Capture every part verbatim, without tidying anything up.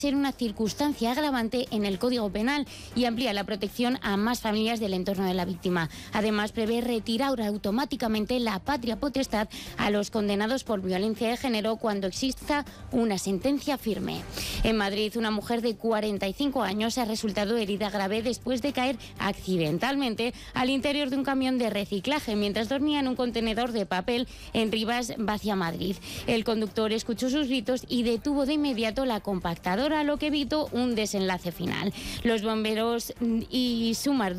ser una circunstancia agravante en el Código Penal y amplía la protección a más familias del entorno de la víctima. Además, prevé retirar automáticamente la patria potestad a los condenados por violencia de género cuando exista una sentencia firme. En Madrid, una mujer de cuarenta y cinco años ha resultado herida grave después de caer accidentalmente al interior de un camión de reciclaje mientras dormía en un contenedor de papel en Rivas Vacia, Madrid. El conductor escuchó sus gritos y detuvo de inmediato la compactadora, lo que evitó un desenlace final. Los bomberos y Sumar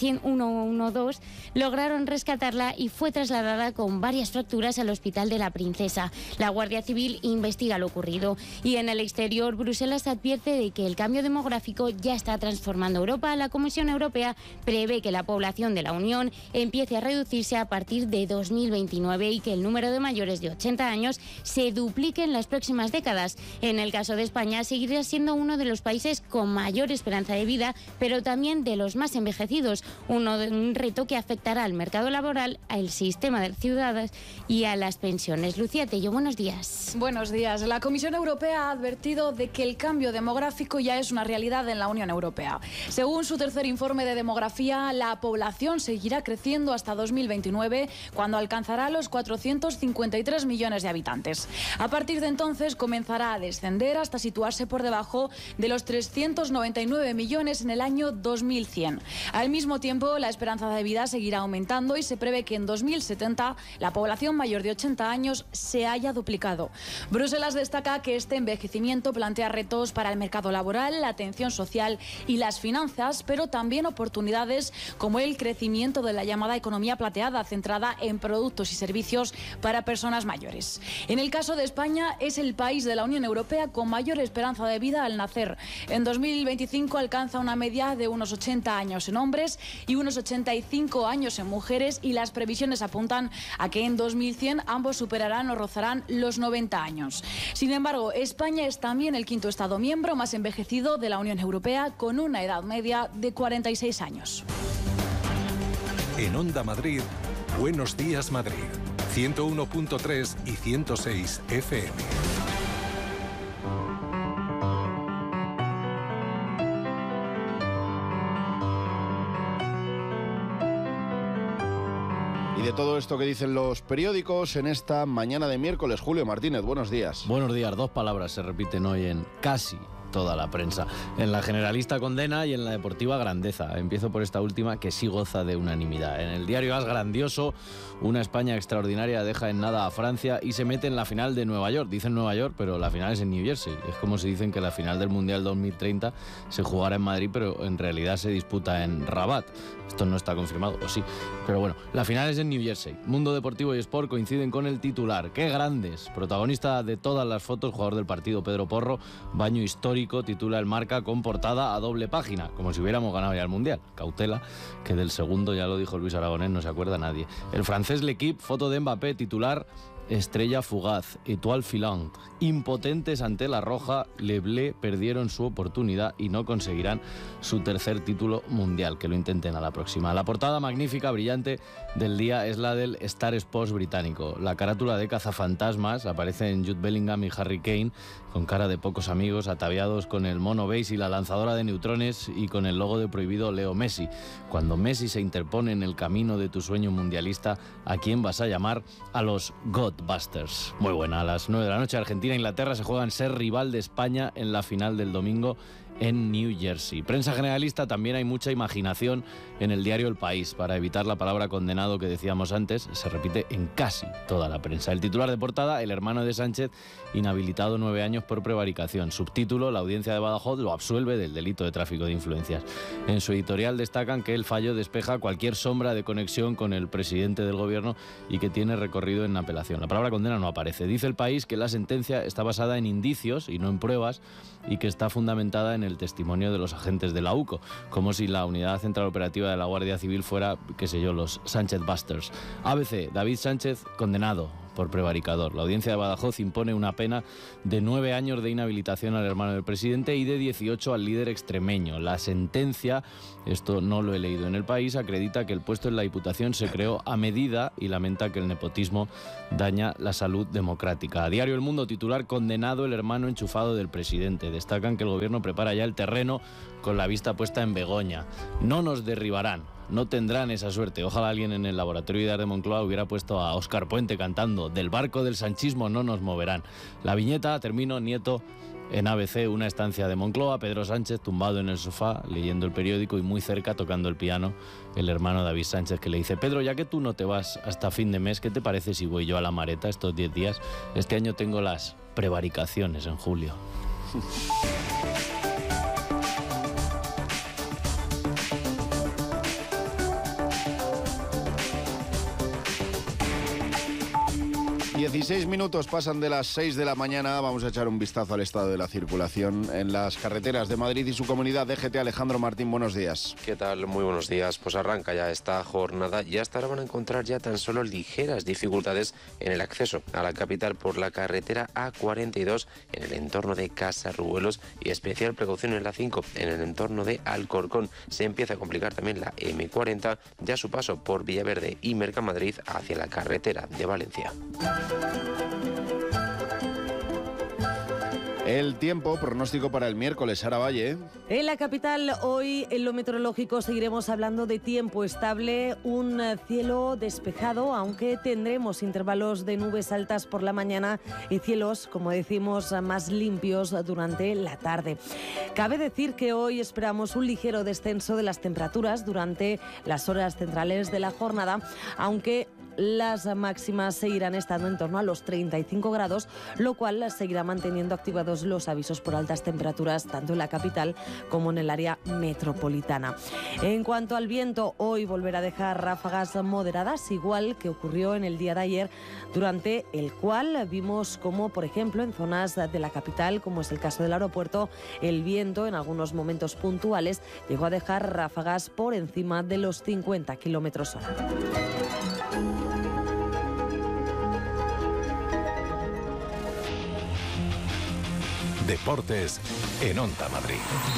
uno doce lograron rescatarla y fue trasladada con varias fracturas al Hospital de la Princesa. La Guardia Civil investiga lo ocurrido. Y en el exterior, Bruselas advierte de que el cambio demográfico ya está transformando Europa. La Comisión Europea prevé que la población de la Unión empiece a reducirse a partir de dos mil veintinueve y que el número de mayores de ochenta años se duplique en las próximas décadas. En el caso de España, seguirá siendo uno de los países con mayor esperanza de vida, pero también de los más envejecidos, uno de, un reto que afectará al mercado laboral, al sistema de ciudadanos y a las pensiones. Lucía Tello, buenos días. Buenos días. La Comisión Europea ha advertido de que el cambio demográfico ya es una realidad en la Unión Europea. Según su tercer informe de demografía, la población seguirá creciendo hasta dos mil veintinueve, cuando alcanzará los cuatrocientos cincuenta y tres millones de habitantes. A partir de entonces comenzará a descender hasta situarse por debajo de los trescientos noventa y nueve millones en el año dos mil cien. Al mismo tiempo, la esperanza de vida seguirá aumentando y se prevé que en dos mil setenta la población mayor de ochenta años se haya duplicado. Bruselas destaca que este envejecimiento plantea retos para el mercado laboral, la atención social y las finanzas, pero también oportunidades como el crecimiento de la llamada economía plateada, centrada en productos y servicios para personas mayores. En el caso de España, es el país de la Unión Europea con mayor esperanza de vida al nacer. En dos mil veinticinco alcanza una media de unos ochenta años en hombres y unos ochenta y cinco años en mujeres, y las previsiones apuntan a que en dos mil cien ambos superarán o rozarán los noventa años. Sin embargo, España es también el quinto Estado miembro más envejecido de la Unión Europea, con una edad media de cuarenta y seis años. En Onda Madrid, Buenos Días Madrid, ciento uno punto tres y ciento seis F M. Y de todo esto que dicen los periódicos en esta mañana de miércoles, Julio Martínez, buenos días. Buenos días, dos palabras se repiten hoy en casi toda la prensa. En la generalista, condena, y en la deportiva, grandeza. Empiezo por esta última, que sí goza de unanimidad. En el diario AS, grandioso, una España extraordinaria deja en nada a Francia y se mete en la final de Nueva York. Dicen Nueva York, pero la final es en New Jersey. Es como si dicen que la final del Mundial dos mil treinta se jugará en Madrid, pero en realidad se disputa en Rabat. Esto no está confirmado, o sí. Pero bueno, la final es en New Jersey. Mundo Deportivo y Sport coinciden con el titular. ¡Qué grandes! Protagonista de todas las fotos, jugador del partido Pedro Porro. Baño histórico, titula el Marca, con portada a doble página, como si hubiéramos ganado ya el Mundial. Cautela, que del segundo, ya lo dijo Luis Aragonés, no se acuerda nadie. El francés L'Équipe, foto de Mbappé, titular: estrella fugaz, étoile filante. Impotentes ante la roja, Le Bleu perdieron su oportunidad y no conseguirán su tercer título mundial. Que lo intenten a la próxima. La portada magnífica, brillante, del día es la del Star Sports británico. La carátula de cazafantasmas, aparecen Jude Bellingham y Harry Kane con cara de pocos amigos, ataviados con el mono base y la lanzadora de neutrones y con el logo de prohibido Leo Messi. Cuando Messi se interpone en el camino de tu sueño mundialista, ¿a quién vas a llamar? A los Godbusters. Muy buena. A las nueve de la noche, Argentina e Inglaterra se juegan ser rival de España en la final del domingo en New Jersey. Prensa generalista, también hay mucha imaginación en el diario El País. Para evitar la palabra condenado que decíamos antes, se repite en casi toda la prensa. El titular de portada: el hermano de Sánchez inhabilitado nueve años por prevaricación. Subtítulo: la audiencia de Badajoz lo absuelve del delito de tráfico de influencias. En su editorial destacan que el fallo despeja cualquier sombra de conexión con el presidente del gobierno y que tiene recorrido en apelación. La palabra condena no aparece. Dice El País que la sentencia está basada en indicios y no en pruebas, y que está fundamentada en el testimonio de los agentes de la U C O, como si la Unidad Central Operativa de la Guardia Civil fuera, qué sé yo, los Sánchez Busters. A B C: David Sánchez condenado por prevaricador. La audiencia de Badajoz impone una pena de nueve años de inhabilitación al hermano del presidente y de dieciocho al líder extremeño. La sentencia, esto no lo he leído en El País, acredita que el puesto en la Diputación se creó a medida y lamenta que el nepotismo daña la salud democrática. A Diario El Mundo titular: condenado el hermano enchufado del presidente. Destacan que el gobierno prepara ya el terreno con la vista puesta en Begoña. No nos derribarán, no tendrán esa suerte. Ojalá alguien en el laboratorio de Ideas de Moncloa hubiera puesto a Óscar Puente cantando "Del barco del sanchismo no nos moverán". La viñeta, termino, Nieto en A B C, una estancia de Moncloa, Pedro Sánchez tumbado en el sofá leyendo el periódico y muy cerca tocando el piano el hermano David Sánchez, que le dice: Pedro, ya que tú no te vas hasta fin de mes, ¿qué te parece si voy yo a la Mareta estos diez días? Este año tengo las prevaricaciones en julio. dieciséis minutos pasan de las seis de la mañana. Vamos a echar un vistazo al estado de la circulación en las carreteras de Madrid y su comunidad. D G T, Alejandro Martín, buenos días. ¿Qué tal? Muy buenos días. Pues arranca ya esta jornada y hasta ahora van a encontrar ya tan solo ligeras dificultades en el acceso a la capital por la carretera A cuarenta y dos en el entorno de Casarruelos y especial precaución en la cinco en el entorno de Alcorcón. Se empieza a complicar también la eme cuarenta ya a su paso por Villaverde y Mercamadrid hacia la carretera de Valencia. El tiempo, pronóstico para el miércoles, Sara Valle. En la capital, hoy en lo meteorológico seguiremos hablando de tiempo estable, un cielo despejado, aunque tendremos intervalos de nubes altas por la mañana y cielos, como decimos, más limpios durante la tarde. Cabe decir que hoy esperamos un ligero descenso de las temperaturas durante las horas centrales de la jornada, aunque las máximas seguirán estando en torno a los treinta y cinco grados, lo cual seguirá manteniendo activados los avisos por altas temperaturas tanto en la capital como en el área metropolitana. En cuanto al viento, hoy volverá a dejar ráfagas moderadas, igual que ocurrió en el día de ayer, durante el cual vimos como, por ejemplo, en zonas de la capital, como es el caso del aeropuerto, el viento en algunos momentos puntuales llegó a dejar ráfagas por encima de los cincuenta kilómetros hora. Deportes en Onda Madrid.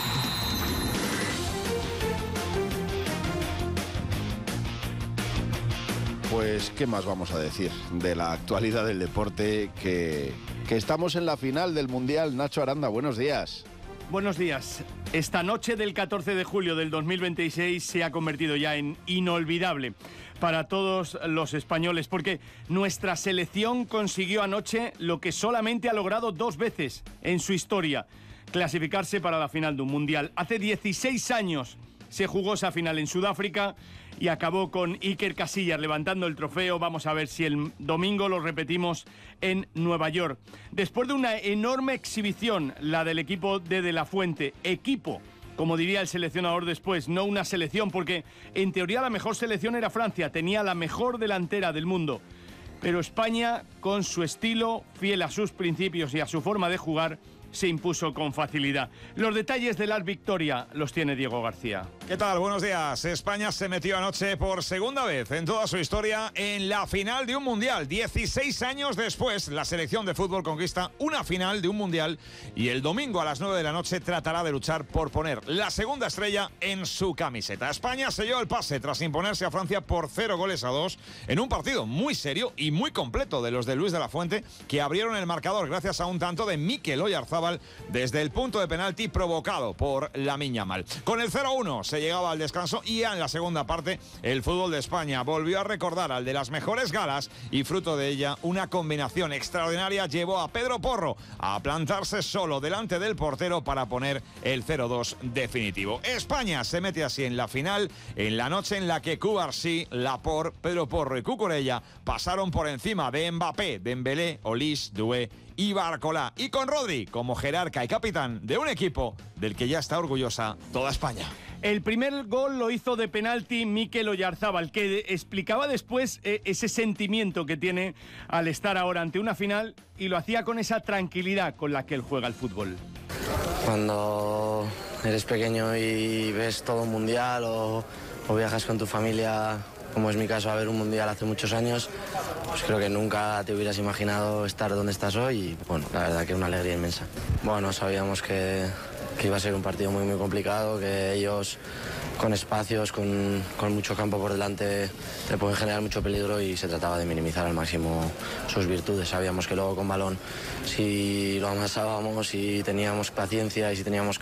Pues, ¿qué más vamos a decir de la actualidad del deporte? Que, que estamos en la final del Mundial. Nacho Aranda, buenos días. Buenos días. Esta noche del catorce de julio del dos mil veintiséis se ha convertido ya en inolvidable para todos los españoles, porque nuestra selección consiguió anoche lo que solamente ha logrado dos veces en su historia: clasificarse para la final de un mundial. Hace dieciséis años se jugó esa final en Sudáfrica y acabó con Iker Casillas levantando el trofeo. Vamos a ver si el domingo lo repetimos en Nueva York. Después de una enorme exhibición, la del equipo de De La Fuente, equipo, como diría el seleccionador después, no una selección, porque en teoría la mejor selección era Francia, tenía la mejor delantera del mundo. Pero España, con su estilo, fiel a sus principios y a su forma de jugar, se impuso con facilidad. Los detalles de la victoria los tiene Diego García. ¿Qué tal? Buenos días. España se metió anoche por segunda vez en toda su historia en la final de un mundial. dieciséis años después, la selección de fútbol conquista una final de un mundial y el domingo a las nueve de la noche tratará de luchar por poner la segunda estrella en su camiseta. España selló el pase tras imponerse a Francia por cero goles a dos en un partido muy serio y muy completo de los de Luis de la Fuente, que abrieron el marcador gracias a un tanto de Mikel Oyarzabal desde el punto de penalti provocado por Lamine Yamal. Con el cero a uno se llegaba al descanso y ya en la segunda parte el fútbol de España volvió a recordar al de las mejores galas y fruto de ella una combinación extraordinaria llevó a Pedro Porro a plantarse solo delante del portero para poner el cero dos definitivo. España se mete así en la final en la noche en la que Cubarsí, Laporte, Pedro Porro y Cucurella pasaron por encima de Mbappé, Dembélé, Olise, Doué y Barcolá, y con Rodri como jerarca y capitán de un equipo del que ya está orgullosa toda España. El primer gol lo hizo de penalti Mikel Oyarzabal, que explicaba después eh, ese sentimiento que tiene al estar ahora ante una final, y lo hacía con esa tranquilidad con la que él juega al fútbol. Cuando eres pequeño y ves todo un mundial o, o viajas con tu familia como es mi caso, a ver un mundial hace muchos años, pues creo que nunca te hubieras imaginado estar donde estás hoy y bueno, la verdad que una alegría inmensa. Bueno, sabíamos que, que iba a ser un partido muy muy complicado, que ellos con espacios, con, con mucho campo por delante, te pueden generar mucho peligro y se trataba de minimizar al máximo sus virtudes. Sabíamos que luego con balón, si lo amasábamos, si teníamos paciencia y si teníamos